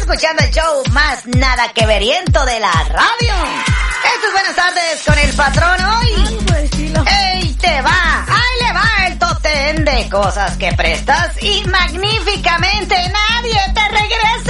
escuchando el show más nada que veriento de la radio. Esto es Buenas Tardes con el Patrón hoy. ¡Ey, te va! ¡Ahí le va el top 10 de cosas que prestas y magníficamente nadie te regresa!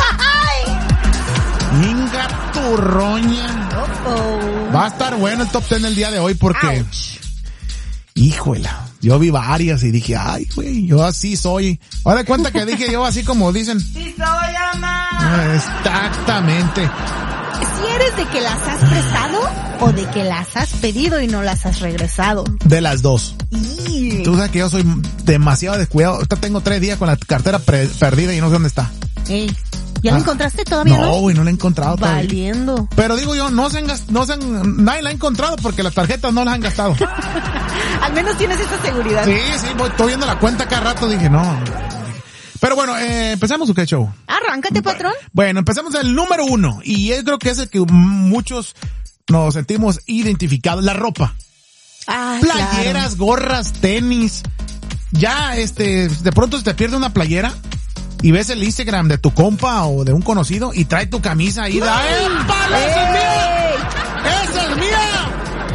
¡Ay! Inga turroña. Va a estar bueno el top 10 el día de hoy porque... Ouch. Híjola, yo vi varias y dije, ay, güey, yo así soy. Ahora de cuenta que dije yo así como dicen. ¡Sí soy, mamá! Exactamente. ¿Si eres de que las has prestado o de que las has pedido y no las has regresado? De las dos. Y... Tú sabes que yo soy demasiado descuidado. Ahorita tengo 3 días con la cartera perdida y no sé dónde está. Ey, ¿ya la encontraste todavía? No, güey, no la he encontrado todavía. Valiendo. Pero digo yo, nadie la ha encontrado porque las tarjetas no las han gastado. Al menos tienes esa seguridad. Sí, estoy viendo la cuenta cada rato, dije, no. Pero bueno, ¿empezamos o qué show? Arráncate, patrón. Bueno, empezamos el número 1. Y yo creo que es el que muchos nos sentimos identificados. La ropa. Ay, Playeras, claro. gorras, tenis. Ya, de pronto se te pierde una playera y ves el Instagram de tu compa o de un conocido y trae tu camisa ahí. ¡Épale! ¡Esa es mía! ¡Esa es mía!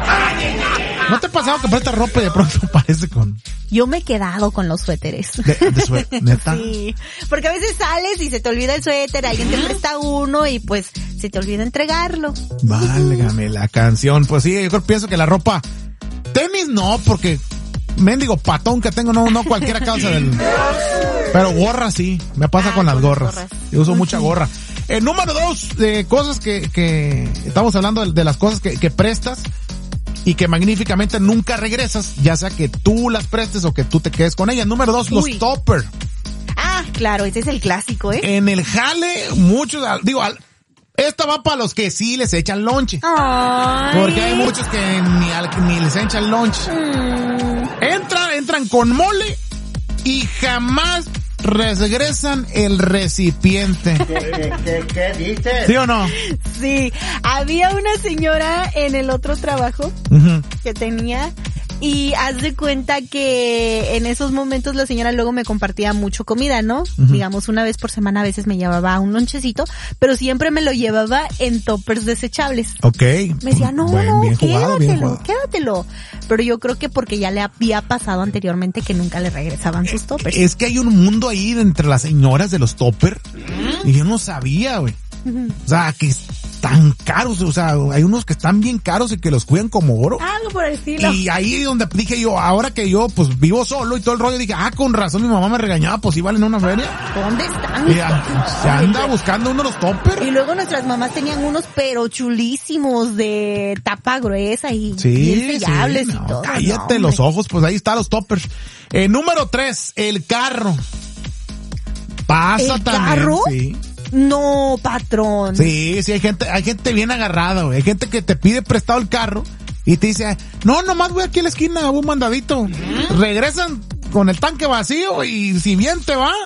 ¿No te ha pasado que prestas ropa y de pronto parece con... Yo me he quedado con los suéteres. de suéter, ¿neta? Sí, porque a veces sales y se te olvida el suéter, alguien te presta uno y pues se te olvida entregarlo. Válgame la canción. Pues sí, yo pienso que la ropa... Tenis no, porque... Mendigo patón que tengo, no cualquiera causa del... Pero gorra sí, me pasa con las gorras. Yo uso mucha gorra. Número 2, de cosas que estamos hablando de las cosas que prestas y que magníficamente nunca regresas, ya sea que tú las prestes o que tú te quedes con ellas. Número 2, los topper. Ah, claro, ese es el clásico, ¿eh? En el jale, muchos, esta va para los que sí les echan lonche. Ay. Porque hay muchos que ni les echan lonche. Entran con mole y jamás regresan el recipiente. ¿Qué dices? ¿Sí o no? Sí, había una señora en el otro trabajo que tenía y haz de cuenta que en esos momentos la señora luego me compartía mucho comida, ¿no? Digamos, una vez por semana a veces me llevaba un lonchecito, pero siempre me lo llevaba en toppers desechables. Ok. Me decía, no, bien jugado, quédatelo. Pero yo creo que porque ya le había pasado anteriormente que nunca le regresaban sus toppers. Es que hay un mundo ahí entre las señoras de los toppers y yo no sabía, güey. O sea, que están caros, o sea, hay unos que están bien caros y que los cuidan como oro. Algo por el estilo. Y ahí donde dije yo, ahora que yo pues vivo solo y todo el rollo, dije, con razón mi mamá me regañaba, pues si valen una feria. ¿Dónde están? Y se anda buscando uno de los toppers. Y luego nuestras mamás tenían unos pero chulísimos de tapa gruesa y bien sellables y todo. Cállate los ojos, pues ahí están los toppers. Número 3, el carro. Pasa ¿El también. carro? Sí. No, patrón. Sí, hay gente bien agarrada, güey. Hay gente que te pide prestado el carro y te dice, no, nomás voy aquí a la esquina, hago un mandadito. Regresan con el tanque vacío y si bien te va,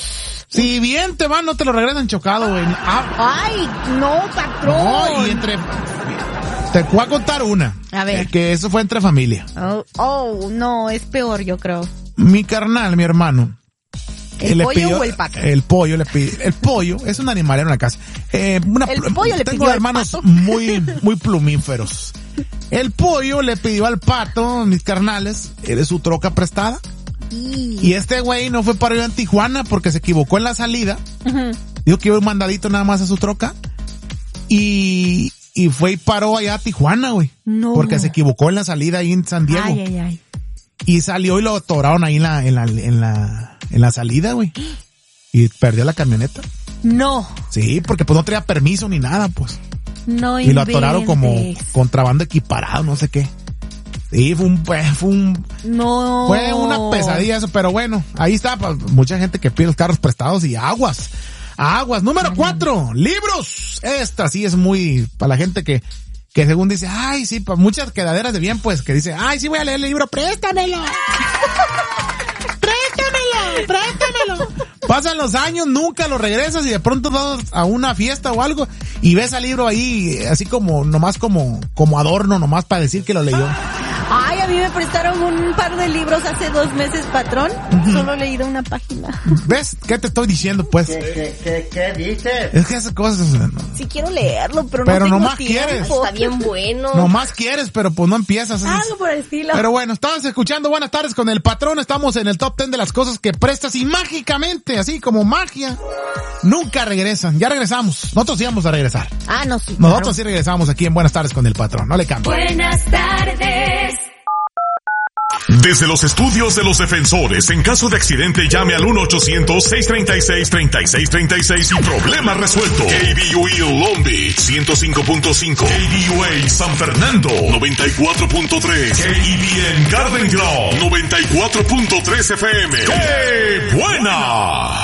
no te lo regresan chocado, güey. Ay, no, patrón. No, te voy a contar una. A ver. Que eso fue entre familia. No, es peor, yo creo. Mi carnal, mi hermano. ¿El pollo o el pato? El pollo le pide. El pollo es un animal en una casa. El pollo le tengo pidió hermanos al pato. muy plumíferos. El pollo le pidió al pato, mis carnales, de su troca prestada. Y este güey no fue para ir a Tijuana porque se equivocó en la salida. Dijo que iba un mandadito nada más a su troca. Y fue y paró allá a Tijuana, güey. No. Porque se equivocó en la salida ahí en San Diego. Ay. Y salió y lo atoraron ahí en la salida, güey. Y perdió la camioneta. No. Sí, porque pues no traía permiso ni nada, pues. No y lo atoraron inventes. como contrabando equiparado, no sé qué. Sí, No. Fue una pesadilla eso, pero bueno, ahí está, pues, mucha gente que pide los carros prestados y aguas. Número 4, libros. Esta sí es muy, para la gente que según dice, ay, sí, para muchas quedaderas de bien, pues, que dice, ay, sí voy a leer el libro, préstamelo. Préstamelo. Pasan los años, nunca lo regresas y de pronto vas a una fiesta o algo y ves al libro ahí, así como, nomás como adorno, nomás para decir que lo leyó. Ay, a mí me prestaron un par de libros hace 2 meses, patrón. Solo he leído una página. ¿Ves? ¿Qué te estoy diciendo, pues? ¿Qué dices? Es que esas cosas... Sí quiero leerlo, pero no tengo nomás tiempo. quieres. Está bien bueno. Nomás quieres, pero pues no empiezas. Algo por el estilo. Pero bueno, estabas escuchando Buenas Tardes con el Patrón. Estamos en el top 10 de las cosas que prestas y mágicamente, así como magia, nunca regresan. Ya regresamos. Nosotros íbamos a regresar. No, sí. Nosotros sí regresamos aquí en Buenas Tardes con el Patrón. No le cambio. Buenas tardes. Desde los estudios de los defensores, en caso de accidente llame al 1-800-636-3636 y problema resuelto. KBUE Long Beach 105.5, KBUA San Fernando 94.3, KEBN Garden Grove 94.3 FM. ¡Qué buena!